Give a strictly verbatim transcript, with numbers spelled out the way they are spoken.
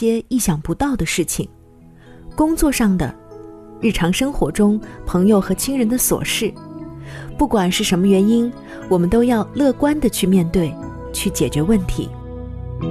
些意想不到的事情，工作上的，日常生活中朋友和亲人的琐事。不管是什么原因，我们都要乐观地去面对，去解决问题。